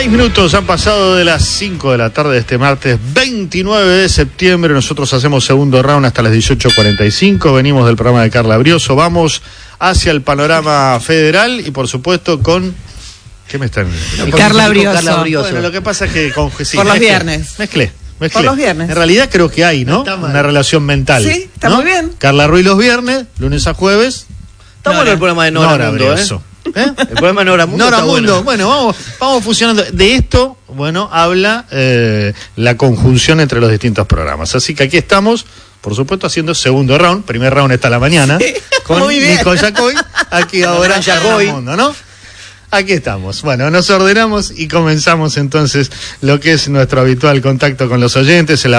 minutos han pasado de las 5 de la tarde de este martes 29 de septiembre. Nosotros hacemos segundo round hasta las 18:45. Venimos del programa de Carla Brioso. Vamos hacia el panorama federal y por supuesto con... ¿Qué me están...? Carla Brioso. Bueno, lo que pasa es que... Sí, por los viernes. Mezclé. Por los viernes. En realidad creo que hay, ¿no? Una relación mental. Sí, está, ¿no?, muy bien. Carla Ruiz los viernes, lunes a jueves. Está bueno el programa de Nora Mundo, Brioso. El programa de Nora Mundo. Nora Mundo, bueno, vamos fusionando. De esto, bueno, habla la conjunción entre los distintos programas. Así que aquí estamos, por supuesto, haciendo segundo round. Primer round está a la mañana. Sí, con Nico Yacoy. Aquí ahora Yacoy, Mundo, ¿no? Aquí estamos. Bueno, nos ordenamos y comenzamos entonces lo que es nuestro habitual contacto con los oyentes.